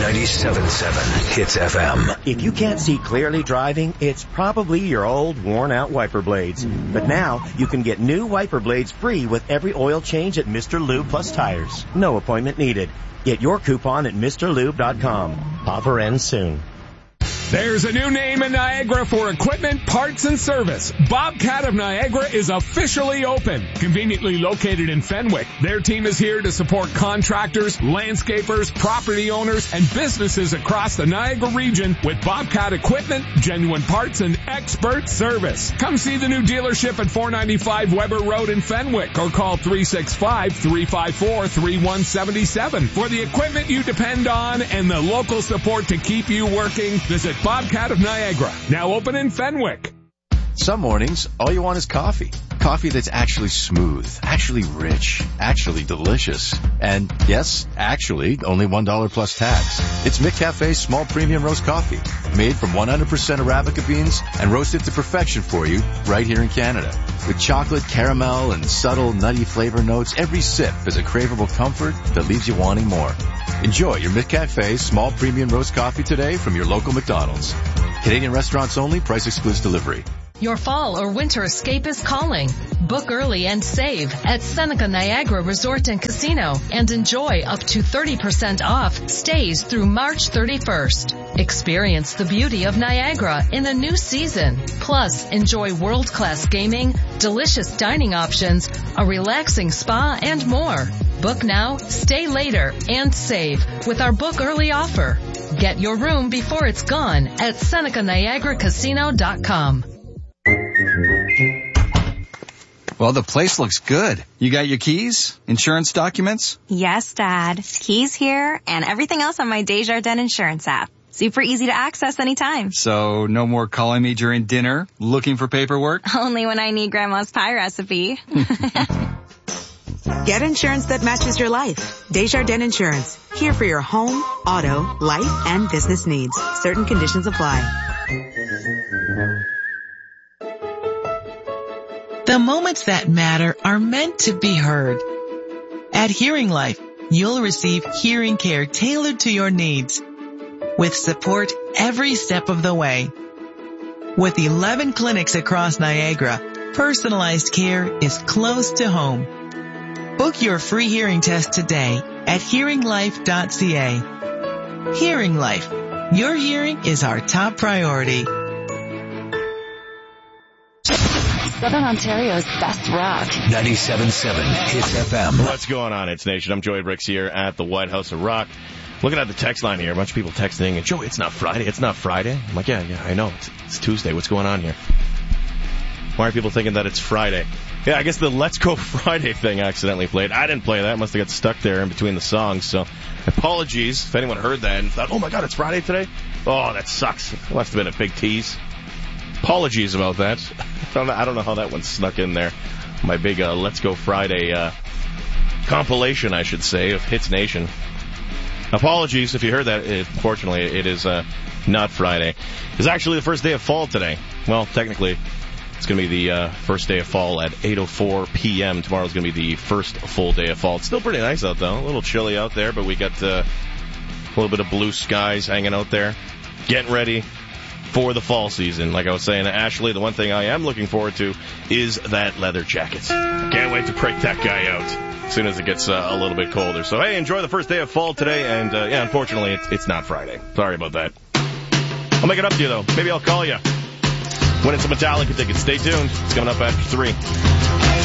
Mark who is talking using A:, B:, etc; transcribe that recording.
A: 97.7 Hits FM.
B: If you can't see clearly driving, it's probably your old, worn-out wiper blades. But now, you can get new wiper blades free with every oil change at Mr. Lube Plus Tires. No appointment needed. Get your coupon at MrLube.com. Offer ends soon.
C: There's a new name in Niagara for equipment, parts, and service. Bobcat of Niagara is officially open. Conveniently located in Fenwick, their team is here to support contractors, landscapers, property owners, and businesses across the Niagara region with Bobcat equipment, genuine parts, and expert service. Come see the new dealership at 495 Weber Road in Fenwick or call 365-354-3177. For the equipment you depend on and the local support to keep you working, visit Bobcat of Niagara, now open in Fenwick.
D: Some mornings, all you want is coffee. Coffee that's actually smooth, actually rich, actually delicious. And yes, actually, only $1 plus tax. It's McCafe's small premium roast coffee, made from 100% Arabica beans and roasted to perfection for you right here in Canada. With chocolate, caramel, and subtle nutty flavor notes, every sip is a craveable comfort that leaves you wanting more. Enjoy your McCafe small premium roast coffee today from your local McDonald's. Canadian restaurants only. Price excludes delivery.
E: Your fall or winter escape is calling. Book early and save at Seneca Niagara Resort and Casino and enjoy up to 30% off stays through March 31st. Experience the beauty of Niagara in a new season. Plus, enjoy world-class gaming, delicious dining options, a relaxing spa, and more. Book now, stay later, and save with our book early offer. Get your room before it's gone at SenecaNiagaraCasino.com.
F: Well, the place looks good. You got your keys? Insurance documents?
G: Yes, Dad. Keys here and everything else on my Desjardins Insurance app. Super easy to access anytime.
F: So no more calling me during dinner, looking for paperwork?
G: Only when I need Grandma's pie recipe.
H: Get insurance that matches your life. Desjardins Insurance. Here for your home, auto, life, and business needs. Certain conditions apply.
I: The moments that matter are meant to be heard. At Hearing Life, you'll receive hearing care tailored to your needs, with support every step of the way. With 11 clinics across Niagara, personalized care is close to home. Book your free hearing test today at hearinglife.ca. Hearing Life. Your hearing is our top priority.
J: Southern Ontario's best rock.
A: 97.7 Hits FM.
K: What's going on, Hits Nation? I'm Joey Bricks here at the White House of Rock. Looking at the text line here, a bunch of people texting, and Joey, it's not Friday. It's not Friday. I'm like, yeah, I know. It's Tuesday. What's going on here? Why are people thinking that it's Friday? Yeah, I guess the Let's Go Friday thing accidentally played. I didn't play that. Must have got stuck there in between the songs. So apologies if anyone heard that and thought, oh my God, it's Friday today? Oh, that sucks. It must have been a big tease. Apologies about that. I don't know how that one snuck in there. My big Let's Go Friday compilation, I should say, of Hits Nation. Apologies if you heard that. Unfortunately, it is not Friday. It's actually the first day of fall today. Well, technically, it's going to be the first day of fall at 8:04 p.m. Tomorrow's going to be the first full day of fall. It's still pretty nice out, though. A little chilly out there, but we got a little bit of blue skies hanging out there. Getting ready for the fall season. Like I was saying to Ashley, the one thing I am looking forward to is that leather jacket. Can't wait to prick that guy out as soon as it gets a little bit colder. So, hey, enjoy the first day of fall today, and, yeah, unfortunately, it's not Friday. Sorry about that. I'll make it up to you, though. Maybe I'll call you when it's a Metallica ticket. Stay tuned. It's coming up after 3.